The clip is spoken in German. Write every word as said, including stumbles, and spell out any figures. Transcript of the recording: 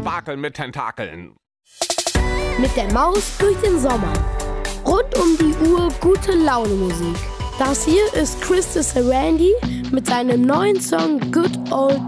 Spektakel mit Tentakeln. Mit der Maus durch den Sommer. Rund um die Uhr gute Laune Musik. Das hier ist Chris de Sarandí mit seinem neuen Song Good Old